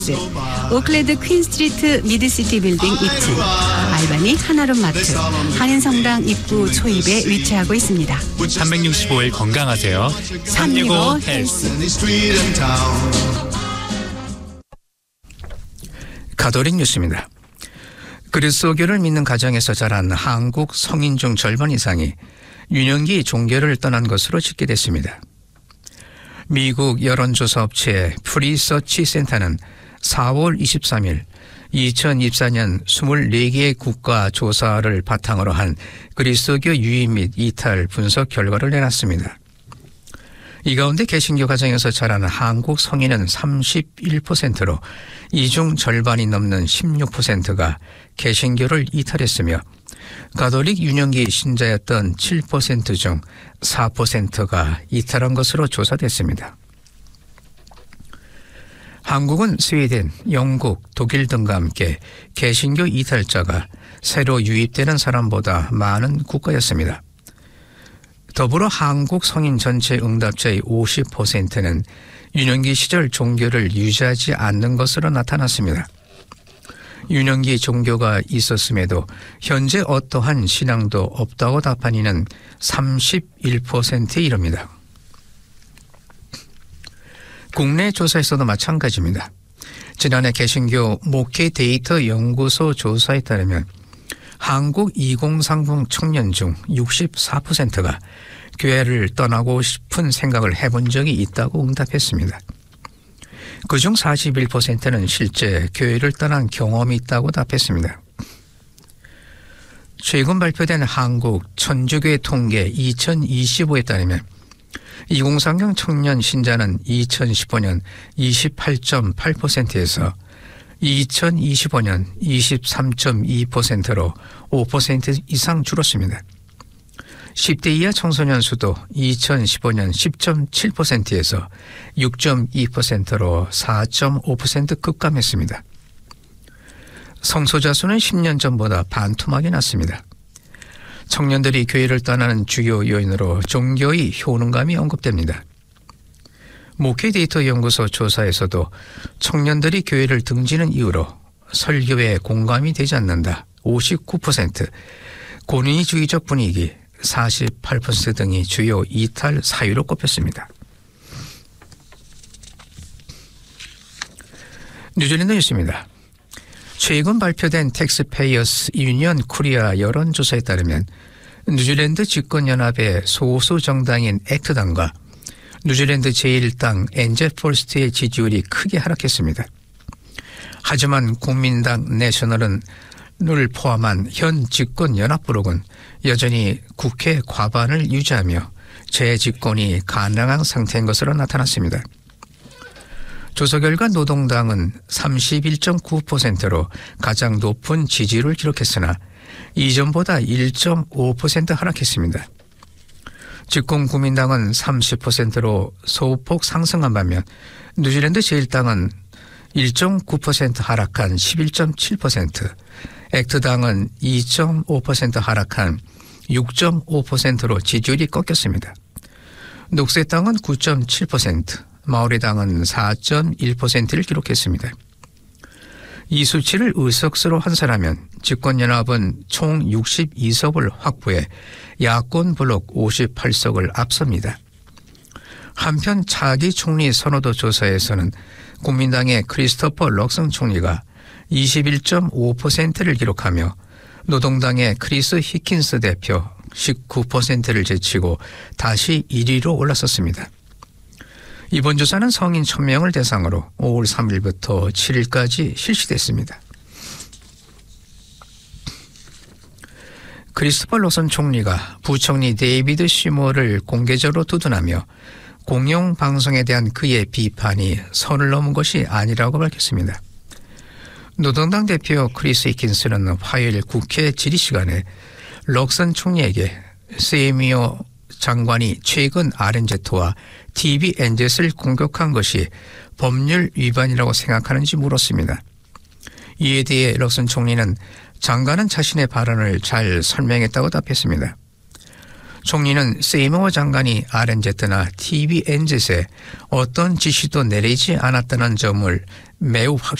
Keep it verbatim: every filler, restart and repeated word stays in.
오클랜드 퀸스트리트 미드시티 빌딩 이 층, 알바니 하나룸 마트, 한인성당 입구 초입에 위치하고 있습니다. 삼백육십오 일 건강하세요. 삼육오 헬스. 가톨릭 뉴스입니다. 그리스도교를 믿는 가정에서 자란 한국 성인 중 절반 이상이 유년기 종교를 떠난 것으로 집계됐습니다. 미국 여론조사 업체 프리서치 센터는 사월 이십삼일 이천이십사 년 이십사 개의 국가 조사를 바탕으로 한 그리스도교 유입 및 이탈 분석 결과를 내놨습니다. 이 가운데 개신교 가정에서 자라는 한국 성인은 삼십일 퍼센트로 이 중 절반이 넘는 십육 퍼센트가 개신교를 이탈했으며 가톨릭 유년기 신자였던 칠 퍼센트 중 사 퍼센트가 이탈한 것으로 조사됐습니다. 한국은 스웨덴, 영국, 독일 등과 함께 개신교 이탈자가 새로 유입되는 사람보다 많은 국가였습니다. 더불어 한국 성인 전체 응답자의 오십 퍼센트는 유년기 시절 종교를 유지하지 않는 것으로 나타났습니다. 유년기 종교가 있었음에도 현재 어떠한 신앙도 없다고 답한 이는 삼십일 퍼센트에 이릅니다. 국내 조사에서도 마찬가지입니다. 지난해 개신교 목회 데이터 연구소 조사에 따르면 한국 이공삼공 청년 중 육십사 퍼센트가 교회를 떠나고 싶은 생각을 해본 적이 있다고 응답했습니다. 그중 사십일 퍼센트는 실제 교회를 떠난 경험이 있다고 답했습니다. 최근 발표된 한국 천주교회 통계 이천이십오에 따르면 이공삼공 청년 신자는 이천십오 년 이십팔 점 팔 퍼센트에서 이천이십오 년 이십삼 점 이 퍼센트로 오 퍼센트 이상 줄었습니다. 십 대 이하 청소년 수도 이천십오 년 십 점 칠 퍼센트에서 육 점 이 퍼센트로 사 점 오 퍼센트 급감했습니다. 성소자 수는 십 년 전보다 반토막이 났습니다. 청년들이 교회를 떠나는 주요 요인으로 종교의 효능감이 언급됩니다. 목회 데이터 연구소 조사에서도 청년들이 교회를 등지는 이유로 설교에 공감이 되지 않는다 오십구 퍼센트, 권위주의적 분위기 사십팔 퍼센트 등이 주요 이탈 사유로 꼽혔습니다. 뉴질랜드 뉴스입니다. 최근 발표된 텍스페이어스 유니언 코리아 여론조사에 따르면 뉴질랜드 집권연합의 소수 정당인 액트당과 뉴질랜드 제일 당 엔젤포스트의 지지율이 크게 하락했습니다. 하지만 국민당 내셔널은 을 포함한 현 집권 연합블록은 여전히 국회 과반을 유지하며 재집권이 가능한 상태인 것으로 나타났습니다. 조사 결과 노동당은 삼십일 점 구 퍼센트로 가장 높은 지지율을 기록했으나 이전보다 일 점 오 퍼센트 하락했습니다. 집권 국민당은 삼십 퍼센트로 소폭 상승한 반면 뉴질랜드 제일 당은 일 점 구 퍼센트 하락한 십일 점 칠 퍼센트, 액트당은 이 점 오 퍼센트 하락한 육 점 오 퍼센트로 지지율이 꺾였습니다. 녹색당은 구 점 칠 퍼센트, 마오리당은 사 점 일 퍼센트를 기록했습니다. 이 수치를 의석수로 환산하면 집권연합은 총 육십이 석을 확보해 야권 블록 오십팔 석을 앞섭니다. 한편 차기 총리 선호도 조사에서는 국민당의 크리스토퍼 럭슨 총리가 이십일 점 오 퍼센트를 기록하며 노동당의 크리스 히킨스 대표 십구 퍼센트를 제치고 다시 일 위로 올라섰습니다. 이번 조사는 성인 천 명을 대상으로 오월 삼일부터 칠일까지 실시됐습니다. 크리스토퍼 럭슨 총리가 부총리 데이비드 시모를 공개적으로 두둔하며 공영방송에 대한 그의 비판이 선을 넘은 것이 아니라고 밝혔습니다. 노동당 대표 크리스 히킨스는 화요일 국회 질의 시간에 럭슨 총리에게 세미오 장관이 최근 알엔제트와 티비 엔젯을 공격한 것이 법률 위반이라고 생각하는지 물었습니다. 이에 대해 럭슨 총리는 장관은 자신의 발언을 잘 설명했다고 답했습니다. 총리는 세이모 장관이 알엔제트나 티비 엔젯에 어떤 지시도 내리지 않았다는 점을 매우